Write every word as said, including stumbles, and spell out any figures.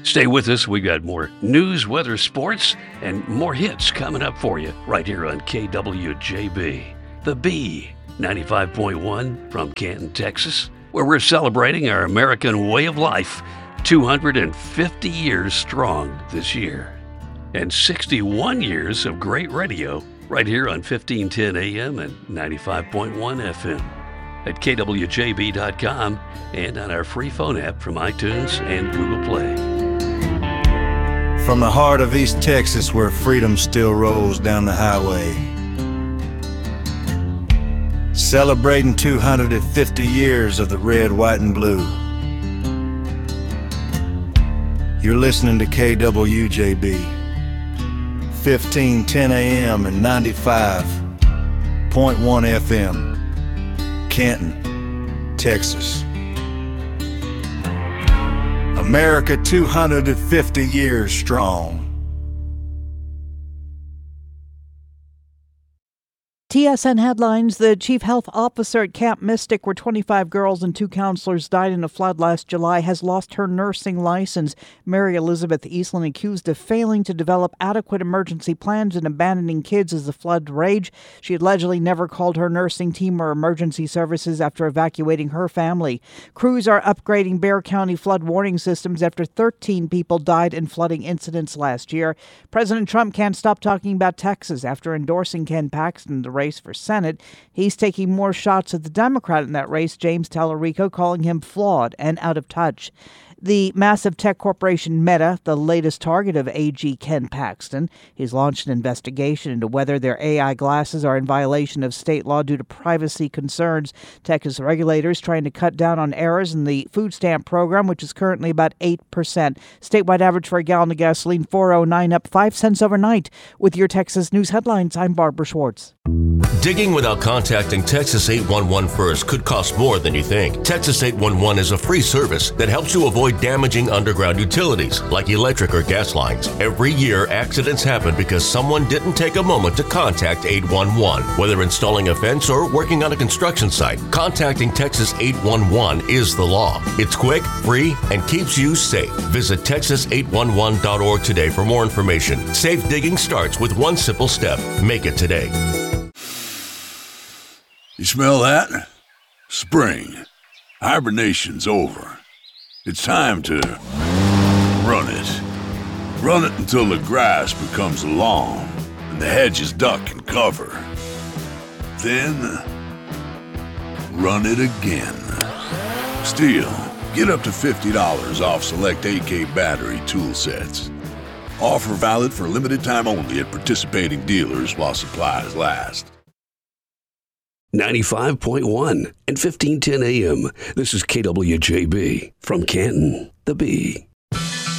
Stay with us. We got more news, weather, sports, and more hits coming up for you right here on K W J B. The B, ninety-five point one from Canton, Texas, where we're celebrating our American way of life, two hundred fifty years strong this year. And sixty-one years of great radio right here on fifteen ten A M and ninety-five point one F M. At K W J B dot com and on our free phone app from iTunes and Google Play. From the heart of East Texas, where freedom still rolls down the highway, celebrating two hundred fifty years of the red, white, and blue. You're listening to K W J B, fifteen ten A M and ninety-five point one F M. Canton, Texas. America two hundred fifty years strong. T S N headlines: the chief health officer at Camp Mystic, where twenty-five girls and two counselors died in a flood last July, has lost her nursing license. Mary Elizabeth Eastland accused of failing to develop adequate emergency plans and abandoning kids as the flood raged. She allegedly never called her nursing team or emergency services after evacuating her family. Crews are upgrading Bexar County flood warning systems after thirteen people died in flooding incidents last year. President Trump can't stop talking about Texas after endorsing Ken Paxton, the race for Senate. He's taking more shots at the Democrat in that race, James Tallarico, calling him flawed and out of touch. The massive tech corporation Meta, the latest target of A G Ken Paxton, has launched an investigation into whether their A I glasses are in violation of state law due to privacy concerns. Texas regulators trying to cut down on errors in the food stamp program, which is currently about eight percent. Statewide average for a gallon of gasoline, four oh nine, up five cents overnight. With your Texas News headlines, I'm Barbara Schwartz. Digging without contacting Texas eight one one first could cost more than you think. Texas eight one one is a free service that helps you avoid damaging underground utilities like electric or gas lines. Every year, accidents happen because someone didn't take a moment to contact eight one one. Whether installing a fence or working on a construction site, contacting Texas eight one one is the law. It's quick, free, and keeps you safe. Visit Texas eight one one dot org today for more information. Safe digging starts with one simple step. Make it today. You smell that? Spring. Hibernation's over. It's time to run it. Run it until the grass becomes long and the hedges duck and cover. Then, run it again. Still, get up to fifty dollars off select A K battery tool sets. Offer valid for limited time only at participating dealers while supplies last. ninety-five point one and fifteen ten A M. This is K W J B from Canton, the B.